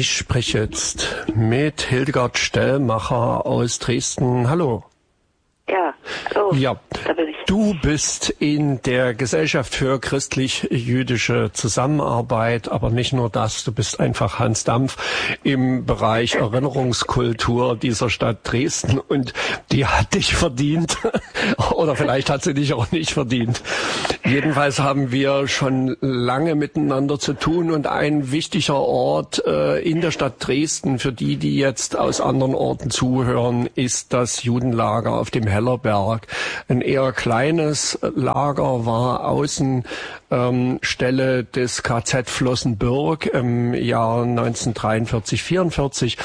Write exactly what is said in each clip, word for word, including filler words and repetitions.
Ich spreche jetzt mit Hildegard Stellmacher aus Dresden. Hallo. Ja, hallo. Ja, da bin ich. Du bist in der Gesellschaft für christlich-jüdische Zusammenarbeit, aber nicht nur das, du bist einfach Hans Dampf im Bereich Erinnerungskultur dieser Stadt Dresden und die hat dich verdient oder vielleicht hat sie dich auch nicht verdient. Jedenfalls haben wir schon lange miteinander zu tun und ein wichtiger Ort äh, in der Stadt Dresden für die, die jetzt aus anderen Orten zuhören, ist das Judenlager auf dem Hellerberg. Ein eher kleines Lager war Außenstelle ähm, des K Z Flossenbürg im Jahr neunzehnhundertdreiundvierzig, vierundvierzig.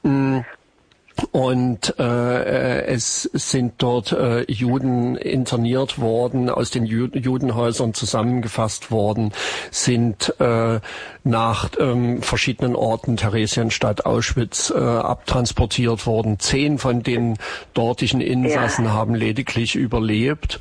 Und äh, es sind dort äh, Juden interniert worden, aus den Ju- Judenhäusern zusammengefasst worden, sind äh, nach ähm, verschiedenen Orten, Theresienstadt, Auschwitz, äh, abtransportiert worden. Zehn von den dortigen Insassen ja. haben lediglich überlebt.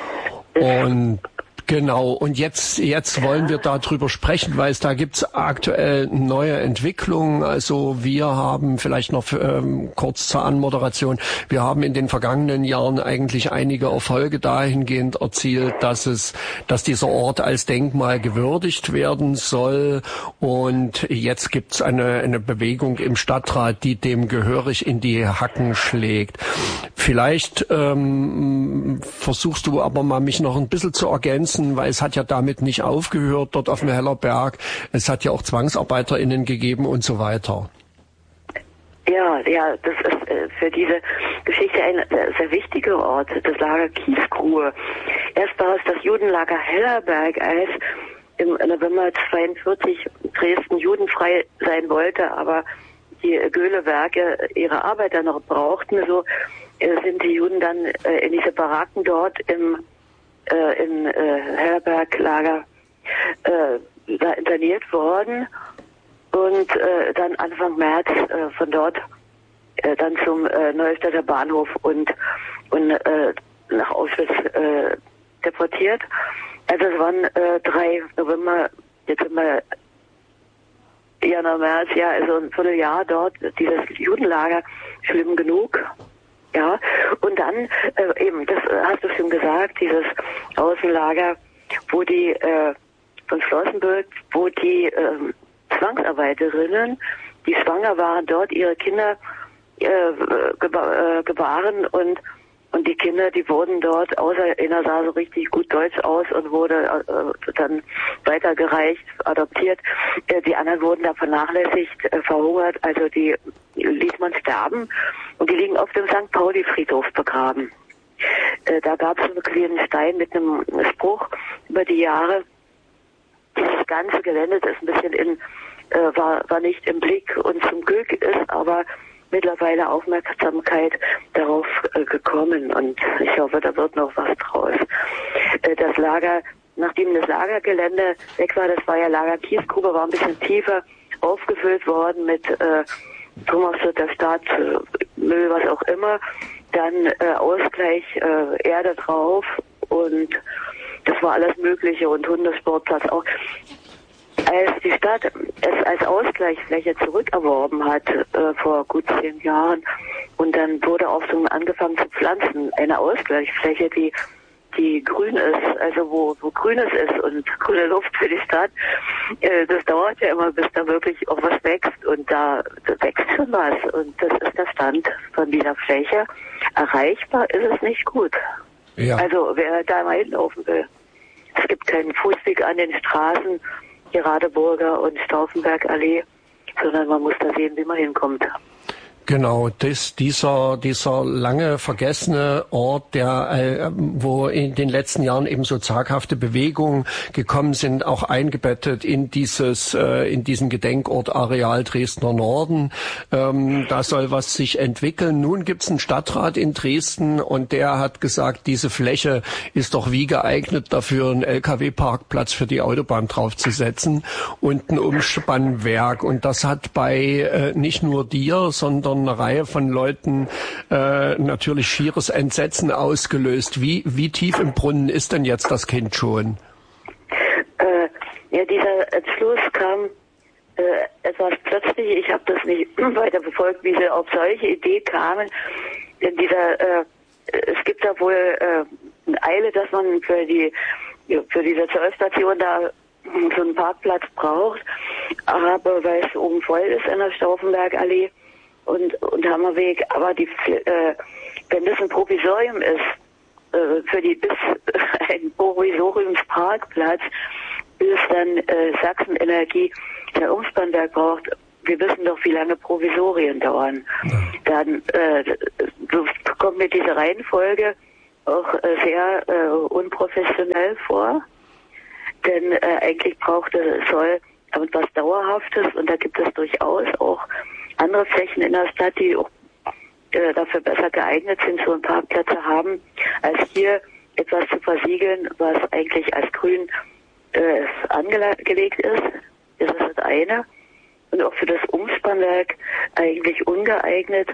Und genau, und jetzt jetzt wollen wir darüber sprechen, weil es da gibt's aktuell neue Entwicklungen. Also wir haben vielleicht noch ähm, kurz zur Anmoderation, wir haben in den vergangenen Jahren eigentlich einige Erfolge dahingehend erzielt, dass es, dass dieser Ort als Denkmal gewürdigt werden soll. Und jetzt gibt's eine, eine Bewegung im Stadtrat, die dem gehörig in die Hacken schlägt. Vielleicht ähm, versuchst du aber mal mich noch ein bisschen zu ergänzen, weil es hat ja damit nicht aufgehört dort auf dem Hellerberg. Es hat ja auch ZwangsarbeiterInnen gegeben und so weiter. Ja, ja, das ist äh, für diese Geschichte ein sehr, sehr wichtiger Ort, das Lager Kiesgrue. Erst war es das Judenlager Hellerberg, als im November zweiundvierzig Dresden judenfrei sein wollte, aber die Göhle-Werke ihre Arbeiter noch brauchten. So äh, sind die Juden dann äh, in diese Baracken dort im Äh, im äh, Hellerberg-Lager äh, da interniert worden und äh, dann Anfang März äh, von dort äh, dann zum äh, Neustädter Bahnhof und und äh, nach Auschwitz äh, deportiert. Also es waren äh, drei November, jetzt sind wir Januar, März, ja, also ein Vierteljahr dort, dieses Judenlager, schlimm genug. Ja, und dann äh, eben, das hast du schon gesagt, dieses Außenlager, wo die äh, von Flossenbürg, wo die äh, Zwangsarbeiterinnen, die schwanger waren, dort ihre Kinder äh, geba- äh, gebaren und und die Kinder, die wurden dort, außer einer sah so richtig gut Deutsch aus und wurde äh, dann weitergereicht, adoptiert. Äh, die anderen wurden da vernachlässigt, äh, verhungert, also die ließ man sterben und die liegen auf dem Sankt Pauli-Friedhof begraben. Äh, da gab es einen kleinen Stein mit einem Spruch über die Jahre. Dieses ganze Gelände, das ein bisschen in, äh, war, war nicht im Blick und zum Glück ist aber mittlerweile Aufmerksamkeit darauf äh, gekommen und ich hoffe, da wird noch was draus. Äh, das Lager, nachdem das Lagergelände weg war, das war ja Lager Kiesgrube, war ein bisschen tiefer aufgefüllt worden mit äh, Thomas der Stadt, äh, Müll, was auch immer, dann äh, Ausgleich, äh, Erde drauf und das war alles Mögliche und Hundesportplatz auch. Als die Stadt es als Ausgleichsfläche zurückerworben hat, äh, vor gut zehn Jahren, und dann wurde auch so angefangen zu pflanzen, eine Ausgleichsfläche, die die grün ist, also wo, wo Grünes ist und grüne Luft für die Stadt, äh, das dauert ja immer, bis da wirklich auch was wächst und da, da wächst schon was und das ist der Stand von dieser Fläche. Erreichbar ist es nicht gut. Ja. Also wer da mal hinlaufen will. Es gibt keinen Fußweg an den Straßen, die Radeburger und Stauffenbergallee, sondern man muss da sehen, wie man hinkommt. Genau, das, dieser, dieser lange vergessene Ort, der, äh, wo in den letzten Jahren eben so zaghafte Bewegungen gekommen sind, auch eingebettet in dieses, äh, in diesen Gedenkort Areal Dresdner Norden. Ähm, da soll was sich entwickeln. Nun gibt's einen Stadtrat in Dresden und der hat gesagt, diese Fläche ist doch wie geeignet dafür, einen L K W-Parkplatz für die Autobahn draufzusetzen und ein Umspannwerk. Und das hat bei äh, nicht nur dir, sondern eine Reihe von Leuten äh, natürlich schieres Entsetzen ausgelöst. Wie, wie tief im Brunnen ist denn jetzt das Kind schon? Äh, ja, dieser Entschluss kam äh, etwas plötzlich ich, ich habe das nicht weiter verfolgt, wie sie auf solche Idee kamen. Denn dieser, äh, es gibt da wohl äh, eine Eile, dass man für die für diese Zollstation da so einen Parkplatz braucht, aber weil es oben voll ist in der Stauffenbergallee und, und Hammerweg, aber die, äh, wenn das ein Provisorium ist, äh, für die bis ein Provisoriumsparkplatz, bis dann äh, Sachsen Energie der Umspannwerk braucht, wir wissen doch, wie lange Provisorien dauern. Ja. Dann äh, so kommt mir diese Reihenfolge auch äh, sehr äh, unprofessionell vor, denn äh, eigentlich braucht es soll etwas Dauerhaftes und da gibt es durchaus auch andere Flächen in der Stadt, die auch äh, dafür besser geeignet sind, so einen Parkplatz zu haben, als hier etwas zu versiegeln, was eigentlich als grün äh, angelegt ist. Das ist das eine. Und auch für das Umspannwerk eigentlich ungeeignet.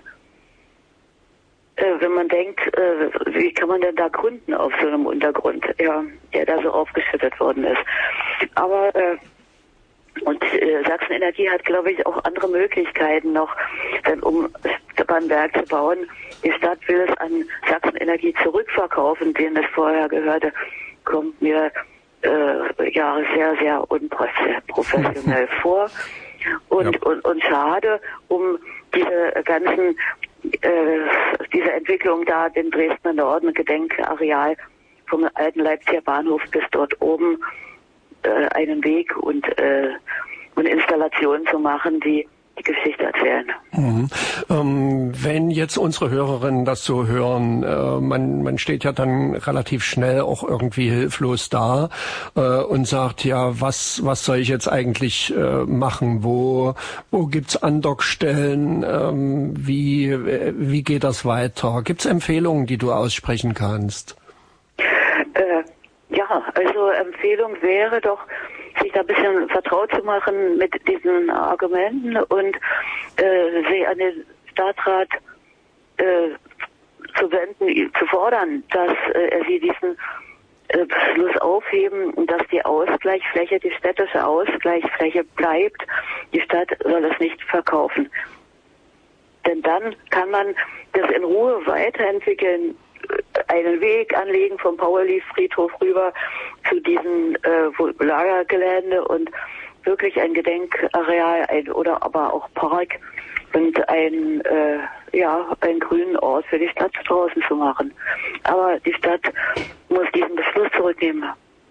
Äh, wenn man denkt, äh, wie kann man denn da gründen auf so einem Untergrund, ja, der da so aufgeschüttet worden ist. Aber äh, und äh, Sachsen Energie hat, glaube ich, auch andere Möglichkeiten noch, ein Umspannwerk zu bauen. Die Stadt will es an Sachsen Energie zurückverkaufen, denen es vorher gehörte, kommt mir äh, ja sehr, sehr unprofessionell vor. Und, ja. und, und schade um diese ganzen, äh, diese Entwicklung da, den Dresdner Norden, Gedenkareal vom alten Leipziger Bahnhof bis dort oben, äh, einen Weg und, äh, und Installationen zu machen, die die Geschichte erzählen. Mhm. Ähm, wenn jetzt unsere Hörerinnen das so hören, äh, man, man steht ja dann relativ schnell auch irgendwie hilflos da äh, und sagt, ja, was, was soll ich jetzt eigentlich äh, machen? Wo, wo gibt's Andockstellen? Ähm, wie, wie geht das weiter? Gibt's Empfehlungen, die du aussprechen kannst? Äh, ja, also Empfehlung wäre doch, sich da ein bisschen vertraut zu machen mit diesen Argumenten und äh, sie an den Stadtrat äh, zu wenden, zu fordern, dass äh, er sie diesen äh, Beschluss aufheben und dass die Ausgleichsfläche, die städtische Ausgleichsfläche bleibt. Die Stadt soll es nicht verkaufen. Denn dann kann man das in Ruhe weiterentwickeln, einen Weg anlegen vom Pauli-Friedhof rüber zu diesem äh, Lagergelände und wirklich ein Gedenkareal ein, oder aber auch Park und ein äh, ja einen grünen Ort für die Stadt draußen zu machen. Aber die Stadt muss diesen Beschluss zurücknehmen.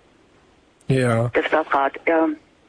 Ja. Der Stadtrat, ja.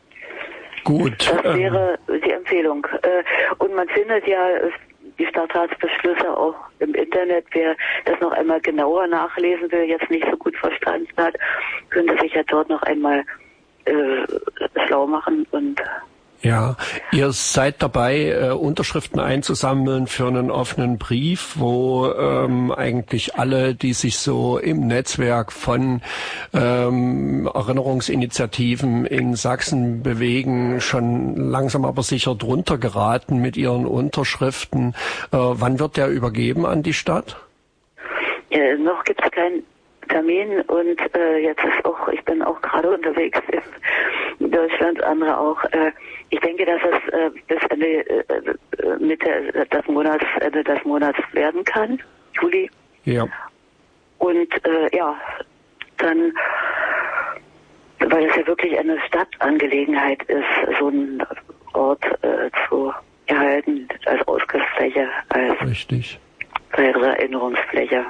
Gut. Das wäre ähm. die Empfehlung. Äh, und man findet ja die Stadtratsbeschlüsse auch im Internet. Wer das noch einmal genauer nachlesen will, jetzt nicht so gut verstanden hat, könnte sich ja dort noch einmal äh, schlau machen. Und ja, ihr seid dabei, äh, Unterschriften einzusammeln für einen offenen Brief, wo ähm, eigentlich alle, die sich so im Netzwerk von ähm, Erinnerungsinitiativen in Sachsen bewegen, schon langsam aber sicher drunter geraten mit ihren Unterschriften. Äh, wann wird der übergeben an die Stadt? Äh, noch gibt es keinen Termin und äh, jetzt ist auch, ich bin auch gerade unterwegs in Deutschland, andere auch. Äh, ich denke, dass es äh, bis Ende äh, Mitte des Monats, Ende des Monats werden kann, Juli. Ja. Und äh, ja, dann, weil es ja wirklich eine Stadtangelegenheit ist, so einen Ort äh, zu erhalten als Ausgleichsfläche, als richtig. weitere Erinnerungsfläche.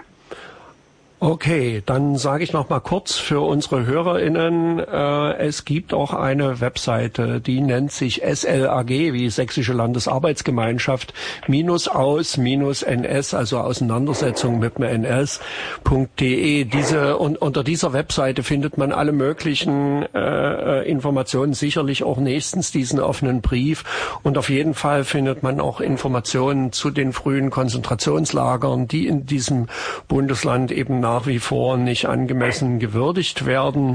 Okay, dann sage ich noch mal kurz für unsere HörerInnen, äh, es gibt auch eine Webseite, die nennt sich S L A G, wie Sächsische Landesarbeitsgemeinschaft, minus aus, minus N S, also Auseinandersetzung mit dem N S, .de. Diese, und unter dieser Webseite findet man alle möglichen äh, Informationen, sicherlich auch nächstens diesen offenen Brief. Und auf jeden Fall findet man auch Informationen zu den frühen Konzentrationslagern, die in diesem Bundesland eben nach nach wie vor nicht angemessen gewürdigt werden.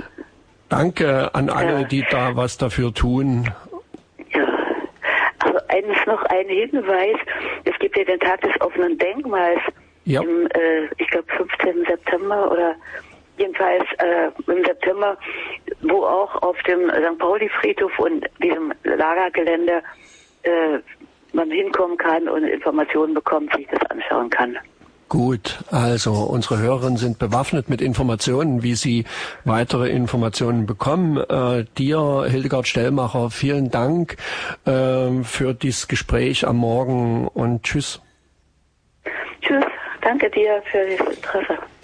Danke an alle, die da was dafür tun. Ja, also eines noch ein Hinweis. Es gibt ja den Tag des offenen Denkmals ja. im, äh, ich glaube, fünfzehnten September oder jedenfalls äh, im September, wo auch auf dem Sankt Pauli-Friedhof und diesem Lagergelände äh, man hinkommen kann und Informationen bekommt, sich das anschauen kann. Gut, also unsere Hörerinnen sind bewaffnet mit Informationen, wie sie weitere Informationen bekommen. Äh, dir, Hildegard Stellmacher, vielen Dank äh, für dieses Gespräch am Morgen und tschüss. Tschüss, danke dir für das Interesse.